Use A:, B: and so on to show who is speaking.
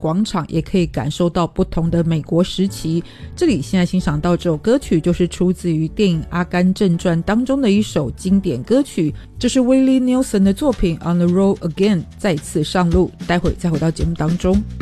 A: 广场也可以感受到不同的美国时期。这里现在欣赏到这首歌曲就是出自于电影《阿甘正传》当中的一首经典歌曲，这是 Willie Nelson 的作品 On the Road Again 再次上路，待会再回到节目当中。